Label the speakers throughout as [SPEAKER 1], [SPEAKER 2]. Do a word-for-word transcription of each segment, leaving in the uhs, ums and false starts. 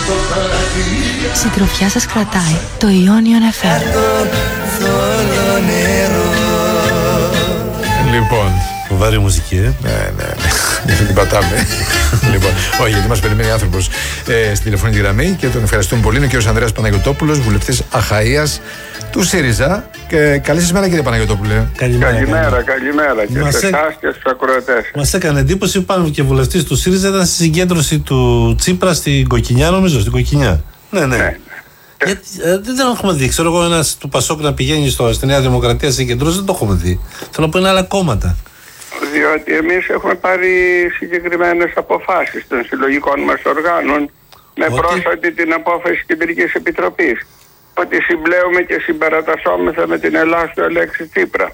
[SPEAKER 1] Συντροφιά σας κρατάει το Ionian εφ εμ.
[SPEAKER 2] Λοιπόν,
[SPEAKER 3] φοβερή μουσική, ε.
[SPEAKER 2] Ναι, ναι, ναι. Δεν την πατάμε. Λοιπόν, όχι, γιατί μας περιμένει άνθρωπος ε, στην τηλεφωνική γραμμή και τον ευχαριστούμε πολύ. Είναι ο κύριος Ανδρέας Παναγιωτόπουλος, βουλευτής Αχαΐας του ΣΥΡΙΖΑ. Και καλή σας μέρα, κύριε Παναγιωτόπουλε.
[SPEAKER 4] Καλημέρα, καλημέρα, καλημέρα και
[SPEAKER 3] μας
[SPEAKER 4] σε
[SPEAKER 3] έ...
[SPEAKER 4] εσάς και στους ακροατές.
[SPEAKER 3] Μας έκανε εντύπωση που πάνω και βουλευτής του ΣΥΡΙΖΑ ήταν στη συγκέντρωση του Τσίπρα στην Κοκκινιά, νομίζω, στην Κοκκινιά. Ναι, ναι. ναι. Γιατί, ε, δεν το έχουμε δει. Ξέρω εγώ ένας του Πασόκ να πηγαίνει στο, στη Νέα Δημοκρατία σε κεντρός, δεν το έχουμε δει. Θέλω να πω είναι άλλα κόμματα.
[SPEAKER 4] Διότι εμείς έχουμε πάρει συγκεκριμένες αποφάσεις των συλλογικών μας οργάνων με ότι... πρόσφατη την απόφαση της Κεντρικής Επιτροπής ότι συμπλέουμε και συμπαρατασσόμεθα με την Ελλάδα του Αλέξη Τσίπρα.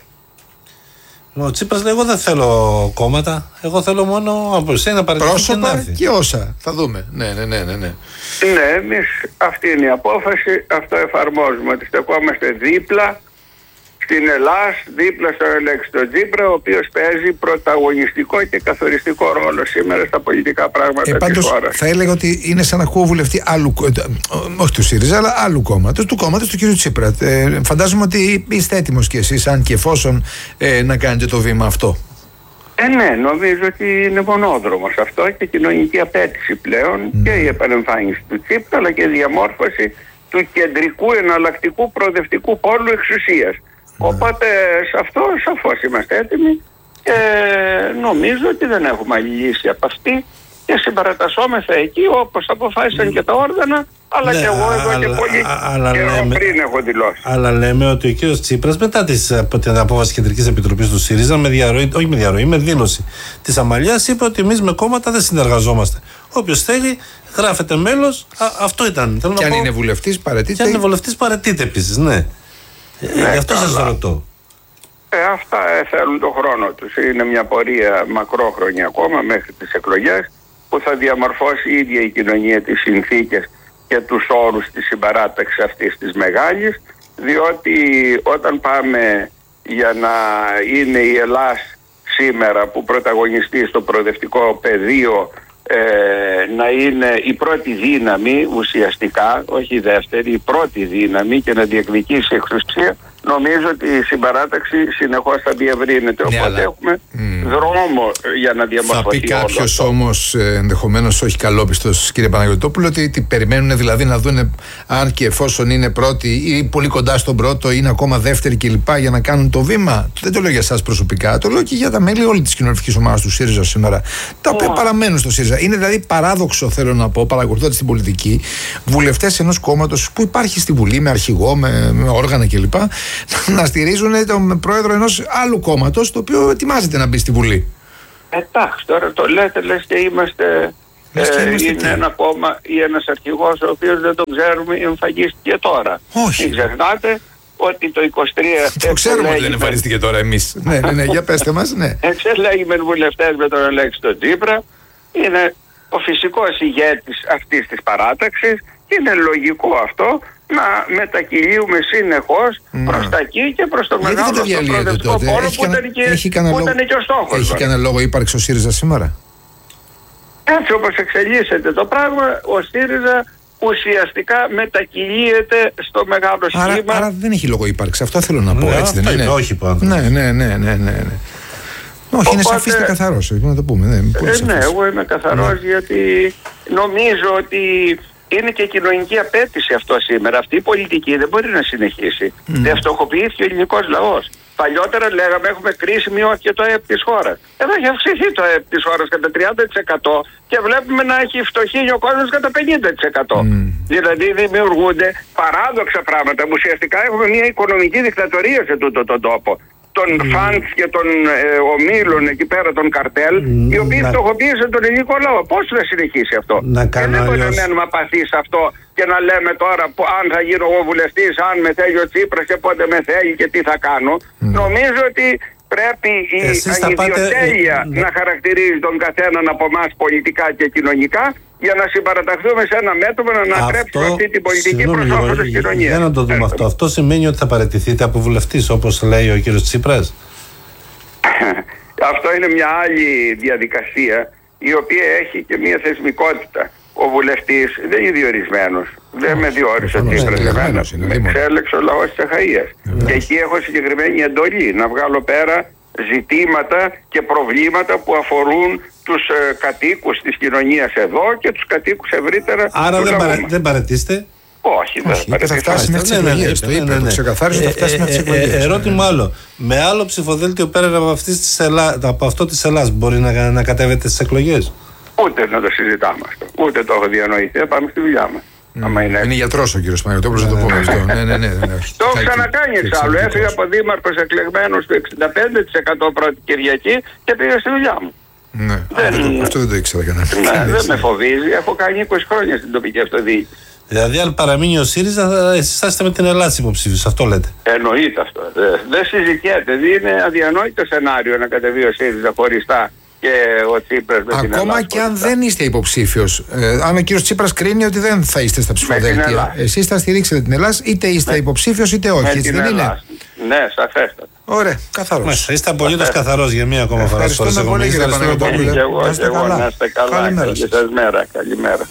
[SPEAKER 3] Ο Τσίπρας λέει: εγώ δεν θέλω κόμματα. Εγώ θέλω μόνο από εσένα
[SPEAKER 2] πρόσωπα και, και όσα. Θα δούμε. Ναι, ναι, ναι, ναι. Ναι,
[SPEAKER 4] ναι εμείς αυτή είναι η απόφαση. Αυτό εφαρμόζουμε. Ότι στεκόμαστε δίπλα στην Ελλάδα, δίπλα στον Αλέξη τον Τσίπρα, ο οποίος παίζει πρωταγωνιστικό και καθοριστικό ρόλο σήμερα στα πολιτικά πράγματα ε, της χώρας.
[SPEAKER 2] Θα έλεγα ότι είναι σαν να ακούω βουλευτή άλλου, όχι του ΣΥΡΙΖΑ, αλλά άλλου κόμματος, του κόμματος του κ. Τσίπρα. Ε, φαντάζομαι ότι είστε έτοιμος κι εσείς, αν και εφόσον ε, να κάνετε το βήμα αυτό.
[SPEAKER 4] Ε, ναι, νομίζω ότι είναι μονόδρομος αυτό και κοινωνική απέτηση πλέον mm. και η επανεμφάνιση του Τσίπρα, αλλά και η διαμόρφωση του κεντρικού εναλλακτικού προοδευτικού πόλου εξουσίας. Οπότε σε αυτό σαφώς είμαστε έτοιμοι και νομίζω ότι δεν έχουμε άλλη λύση από αυτή και συμπαρατασσόμεθα εκεί όπως αποφάσισαν και τα όργανα, αλλά ναι, και εγώ εδώ αλλά, και πολύ α, καιρό λέμε, πριν έχω δηλώσει.
[SPEAKER 3] Αλλά λέμε ότι ο κύριος Τσίπρας μετά τις, από την απόφαση της Κεντρικής Επιτροπής του ΣΥΡΙΖΑ με διαρροή, όχι με διαρροή, με δήλωση της Αμαλιάς είπε ότι εμείς με κόμματα δεν συνεργαζόμαστε. Όποιος θέλει γράφεται μέλος, α, αυτό ήταν. Θέλω
[SPEAKER 2] και
[SPEAKER 3] να
[SPEAKER 2] αν
[SPEAKER 3] πω,
[SPEAKER 2] είναι βουλευτής παραιτείται.
[SPEAKER 3] Και αν είναι βουλευτής παραιτείται επίσης, ναι.
[SPEAKER 4] Ναι,
[SPEAKER 3] γι' αυτό σας ρωτώ.
[SPEAKER 4] Ε, αυτά ε, θέλουν τον χρόνο τους. Είναι μια πορεία μακρόχρονη ακόμα μέχρι τις εκλογές που θα διαμορφώσει η ίδια η κοινωνία τις συνθήκες και τους όρους της συμπαράταξης αυτής της μεγάλης, διότι όταν πάμε για να είναι η Ελλάδα σήμερα που πρωταγωνιστεί στο προοδευτικό πεδίο ε, να είναι η πρώτη δύναμη ουσιαστικά, όχι η δεύτερη, η πρώτη δύναμη και να διεκδικήσει εξουσία, νομίζω ότι η συμπαράταξη συνεχώς θα διευρύνεται. Ναι, οπότε αλλά... έχουμε mm. δρόμο για να διαμορφωθεί.
[SPEAKER 2] Θα πει κάποιος όμως ενδεχομένως όχι καλόπιστος, κύριε Παναγιωτόπουλο, ότι, ότι περιμένουν δηλαδή να δουν αν και εφόσον είναι πρώτη ή πολύ κοντά στον πρώτο ή είναι ακόμα δεύτερη κλπ. Για να κάνουν το βήμα. Δεν το λέω για εσάς προσωπικά, το λέω και για τα μέλη όλη της κοινωνικής ομάδας του ΣΥΡΙΖΑ σήμερα, τα οποία oh. παραμένουν στο ΣΥΡΙΖΑ. Είναι δηλαδή παράδοξο, θέλω να πω, παρακολουθώντας την πολιτική, βουλευτές ενός κόμματος που υπάρχει στη Βουλή με αρχηγό, με, με όργανα κλπ. Να στηρίζουν τον πρόεδρο ενός άλλου κόμματος το οποίο ετοιμάζεται να μπει στη Βουλή.
[SPEAKER 4] Εντάξει, τώρα το λέτε, λες και είμαστε, ε, είμαστε είναι τι? ένα κόμμα ή ένας αρχηγός ο οποίος δεν τον ξέρουμε, εμφανίστηκε τώρα.
[SPEAKER 2] Όχι.
[SPEAKER 4] Μην ξεχνάτε ότι το είκοσι τρία...
[SPEAKER 2] Το ξέρουμε ότι δεν εμφανίστηκε τώρα εμείς. ναι, ναι, ναι, για πέστε μας, ναι.
[SPEAKER 4] Εξελέγημεν βουλευτές με τον Αλέξη τον Τσίπρα, είναι ο φυσικός ηγέτης αυτής της παράταξης και είναι λογικό αυτό να μετακυλίουμε συνεχώς mm. προς τα εκεί και προς το μεγάλο στο προοδευτικό πόλο που ήταν και, που ήταν και ο στόχος.
[SPEAKER 2] Έχει κανένα λόγο ύπαρξη ο ΣΥΡΙΖΑ σήμερα?
[SPEAKER 4] Έτσι όπως εξελίσσεται το πράγμα, ο ΣΥΡΙΖΑ ουσιαστικά μετακυλίεται στο μεγάλο
[SPEAKER 2] άρα,
[SPEAKER 4] σχήμα.
[SPEAKER 2] Άρα δεν έχει λόγο ύπαρξη. Αυτό θέλω να πω.
[SPEAKER 3] Ναι,
[SPEAKER 2] έτσι δεν είναι?
[SPEAKER 3] Όχι,
[SPEAKER 2] ναι, ναι, ναι, ναι, ναι. Όχι, οπότε, είναι σαφής και καθαρός, να το πούμε. Ναι,
[SPEAKER 4] ε, ναι εγώ είμαι καθαρός ναι. γιατί νομίζω ότι είναι και κοινωνική απέτηση αυτό σήμερα. Αυτή η πολιτική δεν μπορεί να συνεχίσει. Mm. Δεν φτωχοποιήθηκε ο ελληνικός λαός. Παλιότερα λέγαμε έχουμε κρίση, μειώθηκε το ΑΕΠ της χώρας. Εδώ έχει αυξηθεί το ΑΕΠ της χώρας κατά τριάντα τοις εκατό και βλέπουμε να έχει φτωχύνει ο κόσμος κατά πενήντα τοις εκατό. Mm. Δηλαδή δημιουργούνται παράδοξα πράγματα. Ουσιαστικά έχουμε μια οικονομική δικτατορία σε τούτο τον τόπο. Των mm. φαντς και των ε, ομίλων εκεί πέρα των καρτέλ, mm. οι οποίοι φτωχοποίησαν τον ελληνικό λαό. Πώς θα συνεχίσει αυτό? Και δεν μπορεί να μένουμε απαθείς σε αυτό και να λέμε τώρα που, αν θα γίνω εγώ βουλευτής, αν με θέλει ο Τσίπρας και πότε με θέλει και τι θα κάνω. Mm. Νομίζω ότι πρέπει η ανιδιοτέλεια πάτε... να χαρακτηρίζει τον καθέναν από εμάς πολιτικά και κοινωνικά, για να συμπαραταχθούμε σε ένα μέτωπο να ανατρέψουμε αυτή την πολιτική προς όφελος της κοινωνίας.
[SPEAKER 3] Για να το δούμε αυτό. Αυτό σημαίνει ότι θα παραιτηθείτε από βουλευτής, όπως λέει ο κύριος Τσίπρας?
[SPEAKER 4] Αυτό είναι μια άλλη διαδικασία, η οποία έχει και μια θεσμικότητα. ο βουλευτής δεν είναι διορισμένος. Δεν με διόρισε ο Τσίπρας. Με εξέλεξε ο λαός της Αχαΐας. Και εκεί έχω συγκεκριμένη εντολή να βγάλω πέρα ζητήματα και προβλήματα που αφορούν τους ε, κατοίκους της κοινωνίας εδώ και τους κατοίκους ευρύτερα.
[SPEAKER 3] Άρα δεν, παρα, δεν παρετήστε.
[SPEAKER 4] Όχι, δεν
[SPEAKER 2] θα φτάσει μέχρι τις εκλογές. Το είπε, το ξεκαθάρισε, θα φτάσει μέχρι τις εκλογές.
[SPEAKER 3] Ερώτημα άλλο. Με άλλο ψηφοδέλτιο πέρα από, της Ελλά, από αυτό της Ελλάδας μπορεί να, να κατέβετε στις εκλογές?
[SPEAKER 4] Ούτε να το συζητάμε αυτό. Ούτε το έχω διανοηθεί. Πάμε στη δουλειά μας.
[SPEAKER 2] Mm. Είναι, είναι γιατρός ο κύριος Παναγιώτοπουλος, να το πούμε αυτό. Ναι, ναι, ναι, ναι.
[SPEAKER 4] Το έχω ξανακάνει εξάλλου. Έφυγα από δήμαρχος εκλεγμένος του εξήντα πέντε τοις εκατό πρώτη Κυριακή και πήγα στη δουλειά μου.
[SPEAKER 2] Ναι, δεν... αυτό δεν το ήξερα κανένα.
[SPEAKER 4] Ναι, δεν με φοβίζει. Έχω κάνει είκοσι χρόνια στην τοπική αυτοδιοίκηση.
[SPEAKER 3] Δηλαδή, αν παραμείνει ο ΣΥΡΙΖΑ, εσείς θα είστε με την Ελλάδα υποψήφιος, αυτό λέτε?
[SPEAKER 4] Εννοείται αυτό. Δεν συζητιέται. Είναι αδιανόητο σενάριο να κατεβεί ο ΣΥΡΙΖΑ χωριστά και ο Τσίπρας με την Ελλάδα.
[SPEAKER 2] Ακόμα και αν δεν είστε υποψήφιος, ε, αν ο κύριος Τσίπρας κρίνει ότι δεν θα είστε στα ψηφοδέλτια, εσείς θα στηρίξετε την Ελλάδα, είτε είστε ναι. υποψήφιος είτε όχι. Έτσι δεν είναι?
[SPEAKER 4] Ναι, σαφέστατα.
[SPEAKER 2] Ωραία, καθαρός.
[SPEAKER 3] Είστε απολύτως καθαρός για μία ακόμα φορά.
[SPEAKER 2] Ευχαριστούμε πολύ, κύριε Παναγιώτοπουλε.
[SPEAKER 4] Να είστε καλά. Καλημέρα. Καλημέρα.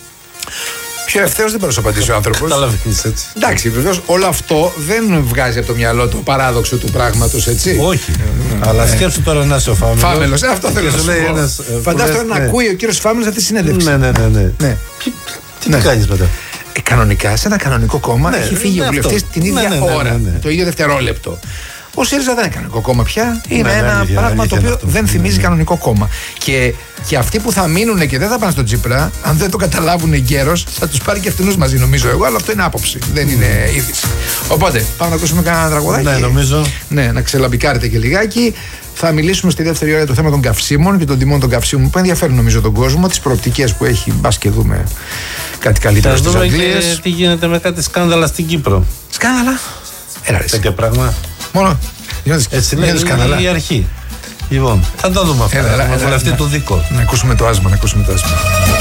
[SPEAKER 2] Πιο ευθέως δεν μπορούσε να απαντήσει ο άνθρωπος.
[SPEAKER 3] Καταλαβαίνεις έτσι.
[SPEAKER 2] Εντάξει, βεβαίως όλο αυτό δεν βγάζει από το μυαλό το παράδοξο του πράγματος, έτσι.
[SPEAKER 3] Όχι. Ε, αλλά σκέψου τώρα να είσαι ο Φάμελος.
[SPEAKER 2] Φάμελος, ε, αυτό θέλω να σου πω. Φαντάζομαι να ακούει ο κύριος Φάμελος αυτή τη συνέντευξη.
[SPEAKER 3] Ναι, ναι, ναι. ναι. ναι. Τι να κάνεις μετά?
[SPEAKER 2] Ε, κανονικά, σε ένα κανονικό κόμμα ναι, έχει φύγει ο βουλευτής την ίδια
[SPEAKER 3] ναι, ναι,
[SPEAKER 2] ώρα,
[SPEAKER 3] ναι, ναι.
[SPEAKER 2] το ίδιο δευτερόλεπτο. Ο ΣΥΡΙΖΑ δεν είναι κανονικό κόμμα πια. Είναι
[SPEAKER 3] ναι,
[SPEAKER 2] ένα
[SPEAKER 3] ναι,
[SPEAKER 2] πράγμα
[SPEAKER 3] ναι,
[SPEAKER 2] το οποίο
[SPEAKER 3] αυτό.
[SPEAKER 2] δεν θυμίζει ναι. κανονικό κόμμα. Και, και αυτοί που θα μείνουν και δεν θα πάνε στον Τσίπρα, αν δεν το καταλάβουν εγκαίρως, θα τους πάρει και αυτούς μαζί, νομίζω εγώ. Αλλά αυτό είναι άποψη. Δεν είναι είδηση. Οπότε, πάμε να ακούσουμε κανένα τραγουδάκι.
[SPEAKER 3] Ναι, νομίζω.
[SPEAKER 2] Ναι, να ξελαμπικάρετε και λιγάκι. Θα μιλήσουμε στη δεύτερη ώρα για το θέμα των καυσίμων και των τιμών των καυσίμων που ενδιαφέρουν νομίζω τον κόσμο, τις προοπτικές που έχει. Μπας και δούμε κάτι καλύτερο στις Αγγλίες.
[SPEAKER 3] Και τι γίνεται με κάτι σκάνδαλα στην Κύπρο.
[SPEAKER 2] Σκάνδαλα. Έλα ρε.
[SPEAKER 3] Τέτοια πράγμα.
[SPEAKER 2] Μόνο.
[SPEAKER 3] Έτσι λέει η αρχή. Λοιπόν, θα το δούμε αυτό.
[SPEAKER 2] Έλα, έλα,
[SPEAKER 3] με βουλευτή του Δίκο.
[SPEAKER 2] Να ακούσουμε το άσμα, να ακούσουμε το άσμα.